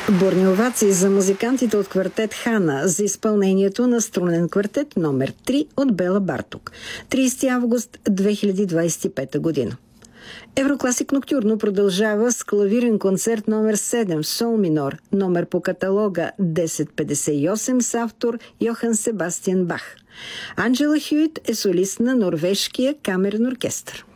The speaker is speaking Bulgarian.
Бурни овации за музикантите от квартет Хана за изпълнението на струнен квартет номер 3 от Бела Барток. 30 август 2025 година. Еврокласик Ноктюрно продължава с клавирен концерт номер 7 в сол минор, номер по каталога 1058 с автор Йохан Себастиан Бах. Анджела Хюит е солист на Норвежкия камерен оркестър.